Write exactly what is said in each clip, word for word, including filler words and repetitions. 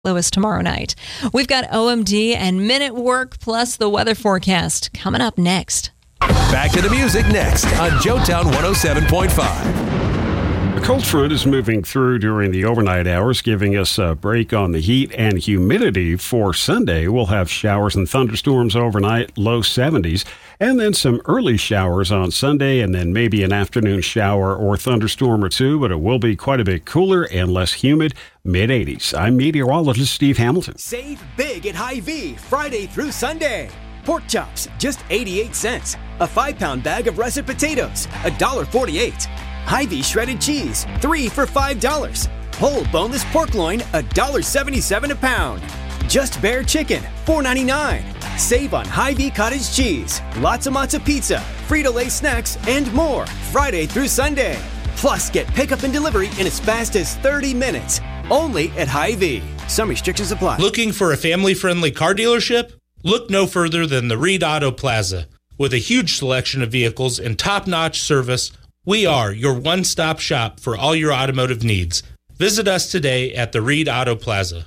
Lewis tomorrow night. We've got O M D and Minute Work plus the weather forecast coming up next. Back to the music next on Joetown one oh seven point five. A cold front is moving through during the overnight hours, giving us a break on the heat and humidity for Sunday. We'll have showers and thunderstorms overnight, low seventies, and then some early showers on Sunday, and then maybe an afternoon shower or thunderstorm or two, but it will be quite a bit cooler and less humid, mid eighties. I'm meteorologist Steve Hamilton. Save big at Hy-Vee Friday through Sunday. Pork chops, just eighty-eight cents. A five-pound bag of russet potatoes, one dollar forty-eight. Hy-Vee shredded cheese, three for five dollars. Whole boneless pork loin, one dollar seventy-seven a pound. Just Bear chicken, four ninety-nine. Save on Hy-Vee cottage cheese, lots of matzo pizza, Frito-Lay snacks, and more Friday through Sunday. Plus, get pickup and delivery in as fast as thirty minutes. Only at Hy-Vee. Some restrictions apply. Looking for a family-friendly car dealership? Look no further than the Reed Auto Plaza. With a huge selection of vehicles and top-notch service, we are your one-stop shop for all your automotive needs. Visit us today at the Reed Auto Plaza.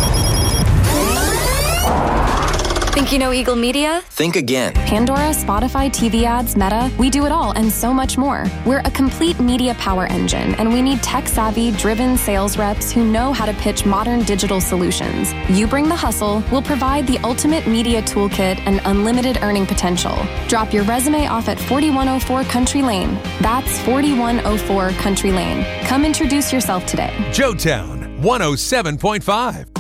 Think you know Eagle Media? Think again. Pandora, Spotify, T V ads, Meta, we do it all and so much more. We're a complete media power engine, and we need tech-savvy, driven sales reps who know how to pitch modern digital solutions. You bring the hustle, we'll provide the ultimate media toolkit and unlimited earning potential. Drop your resume off at forty-one oh four Country Lane. That's forty-one oh four Country Lane. Come introduce yourself today. Joetown one oh seven point five.